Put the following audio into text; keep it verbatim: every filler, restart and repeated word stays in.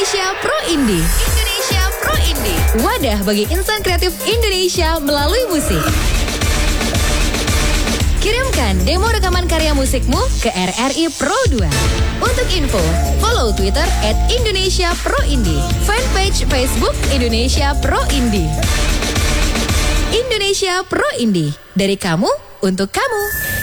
Indonesia Pro Indie. Indonesia Pro Indie. Wadah bagi insan kreatif Indonesia melalui musik. Kirimkan demo rekaman karya musikmu ke R R I Pro dua. Untuk info, follow Twitter at Indonesia Pro Indie, fanpage Facebook Indonesia Pro Indie. Indonesia Pro Indie, dari kamu untuk kamu.